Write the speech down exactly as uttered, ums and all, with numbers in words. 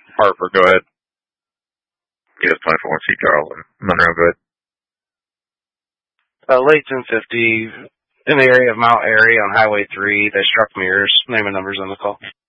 Hartford, go ahead. U S twenty-four C Charles and Monroe, go ahead. Uh, late ten fifty, in the area of Mount Airy on Highway three, they struck mirrors. Name and numbers on the call.